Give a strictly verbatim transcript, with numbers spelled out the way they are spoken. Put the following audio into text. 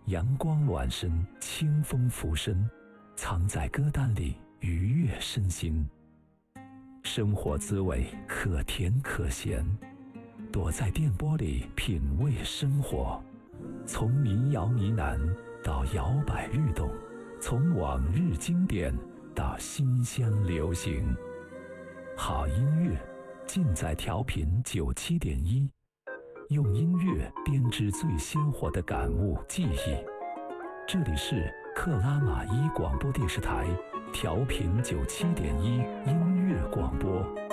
阳光暖身，清风拂身，藏在歌单里，愉悦身心。生活滋味可甜可咸，躲在电波里品味生活。从民谣呢喃到摇摆律动，从往日经典到新鲜流行，好音乐尽在调频九七点一，用音乐编织最鲜活的感悟记忆。这里是克拉玛依广播电视台调频九七点一音乐广播。